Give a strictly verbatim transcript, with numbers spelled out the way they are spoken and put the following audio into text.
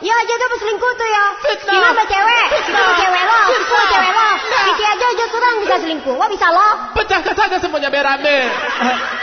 Iya aja tuh selingkuh tuh ya. Fitnah. Gimana sama cewek? Itu Fitnah. cewek lo, itu Fitnah. cewek lo. Nah. Iki aja aja kurang bisa selingkuh. Wah bisa lo. Pecahkan saja semuanya berame.